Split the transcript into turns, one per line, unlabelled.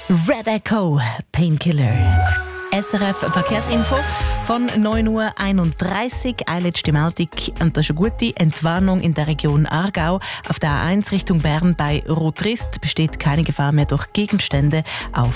Red Echo, Painkiller. SRF Verkehrsinfo von 9:31 Uhr. Eine letzte Meldung. Und das ist eine gute Entwarnung in der Region Aargau. Auf der A1 Richtung Bern bei Rotrist besteht keine Gefahr mehr durch Gegenstände auf